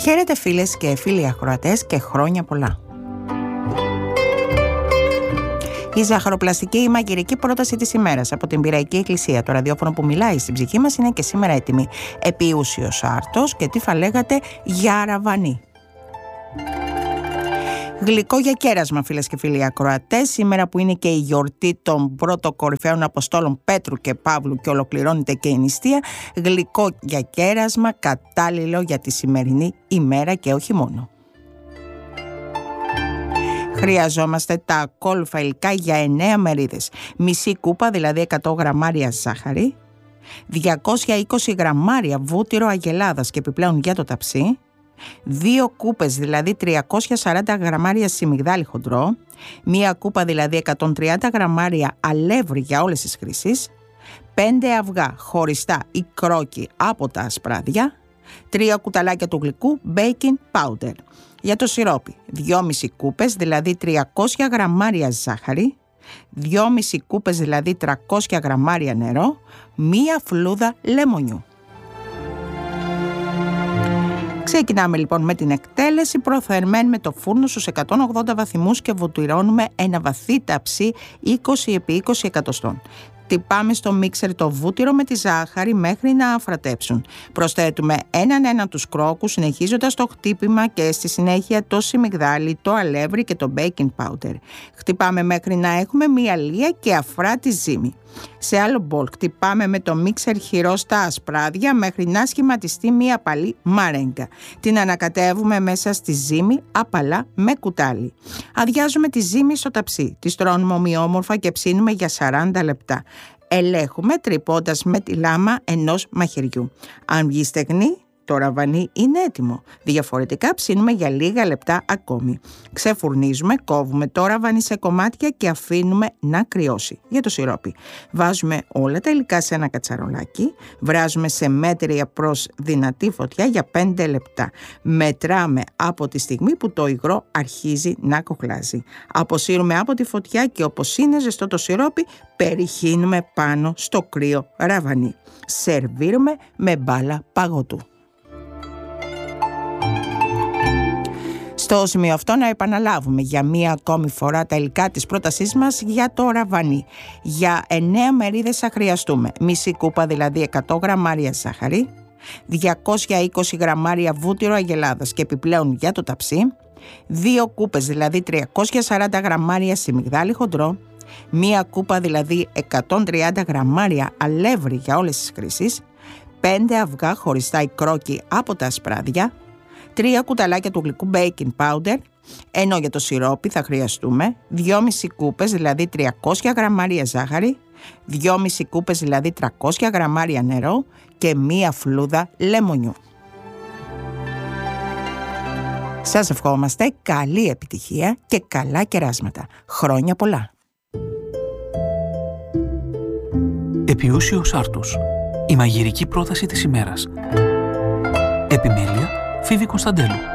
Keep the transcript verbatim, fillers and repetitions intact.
Χαίρετε φίλες και φίλοι ακροατές και χρόνια πολλά. Η ζαχαροπλαστική ή μαγειρική πρόταση της ημέρας από την Πειραϊκή Εκκλησία. Το ραδιόφωνο που μιλάει στην ψυχή μας είναι και σήμερα έτοιμη. Επίουσιος άρτος και τι θα λέγατε για ραβανί. Γλυκό για κέρασμα, φίλες και φίλοι ακροατές, σήμερα που είναι και η γιορτή των πρωτοκορυφαίων Αποστόλων Πέτρου και Παύλου και ολοκληρώνεται και η νηστεία. Γλυκό για κέρασμα, κατάλληλο για τη σημερινή ημέρα και όχι μόνο. Χρειαζόμαστε τα ακόλουθα υλικά για εννέα μερίδες. Μισή κούπα, δηλαδή εκατό γραμμάρια ζάχαρη, διακόσια είκοσι γραμμάρια βούτυρο αγελάδας και επιπλέον για το ταψί, δύο κούπες, δηλαδή τριακόσια σαράντα γραμμάρια σιμιγδάλι χοντρό, μία κούπα, δηλαδή εκατόν τριάντα γραμμάρια αλεύρι για όλες τις χρήσεις, πέντε αυγά χωριστά ή κρόκι από τα ασπράδια, τρία κουταλάκια του γλυκού baking powder. Για το σιρόπι, δυόμισι κούπες, δηλαδή τριακόσια γραμμάρια ζάχαρη, δυόμισι κούπες, δηλαδή τριακόσια γραμμάρια νερό, μία φλούδα λεμονιού. Ξεκινάμε λοιπόν με την εκτέλεση. Προθερμαίνουμε το φούρνο στους εκατόν ογδόντα βαθμούς και βούτυρώνουμε ένα βαθύ ταψί είκοσι επί είκοσι εκατοστών. Τυπάμε στο μίξερ το βούτυρο με τη ζάχαρη μέχρι να αφρατέψουν. Προσθέτουμε έναν ένα τους κρόκους, συνεχίζοντας το χτύπημα και στη συνέχεια το σιμιγδάλι, το αλεύρι και το baking powder. Χτυπάμε μέχρι να έχουμε μία λία και αφράτη ζύμη. Σε άλλο μπολ χτυπάμε με το μίξερ χειρό στα ασπράδια μέχρι να σχηματιστεί μία απαλή μαρέγκα. Την ανακατεύουμε μέσα στη ζύμη απαλά με κουτάλι. Αδειάζουμε τη ζύμη στο ταψί, τη στρώνουμε ομοιόμορφα και ψήνουμε για σαράντα λεπτά. Ελέγχουμε τρυπώντας με τη λάμα ενός μαχαιριού. Αν βγει στεγνή, το ραβανί είναι έτοιμο. Διαφορετικά ψήνουμε για λίγα λεπτά ακόμη. Ξεφουρνίζουμε, κόβουμε το ραβανί σε κομμάτια και αφήνουμε να κρυώσει. Για το σιρόπι, βάζουμε όλα τα υλικά σε ένα κατσαρολάκι, βράζουμε σε μέτρια προς δυνατή φωτιά για πέντε λεπτά. Μετράμε από τη στιγμή που το υγρό αρχίζει να κοχλάζει. Αποσύρουμε από τη φωτιά και όπως είναι ζεστό το σιρόπι, περιχύνουμε πάνω στο κρύο ραβανί. Σερβίρουμε με μπάλα παγωτού. Στο σημείο αυτό να επαναλάβουμε για μία ακόμη φορά τα υλικά της πρότασής μας για το ραβανί. Για εννέα μερίδες θα χρειαστούμε μισή κούπα, δηλαδή εκατό γραμμάρια ζάχαρη, διακόσια είκοσι γραμμάρια βούτυρο αγελάδας και επιπλέον για το ταψί, δύο κούπες, δηλαδή τριακόσια σαράντα γραμμάρια σιμιγδάλι χοντρό, μία κούπα, δηλαδή εκατόν τριάντα γραμμάρια αλεύρι για όλες τις χρήσεις, πέντε αυγά χωριστά ή κρόκι από τα ασπράδια, τρία κουταλάκια του γλυκού baking powder, ενώ για το σιρόπι θα χρειαστούμε δυόμισι κούπες, δηλαδή τριακόσια γραμμάρια ζάχαρη, δυόμισι κούπες, δηλαδή τριακόσια γραμμάρια νερό και μία φλούδα λεμονιού. Σας ευχόμαστε καλή επιτυχία και καλά κεράσματα. Χρόνια πολλά. Επιούσιος άρτος. Η μαγειρική πρόταση της ημέρας. Επιμέλεια Φίβη Κωνσταντέλου.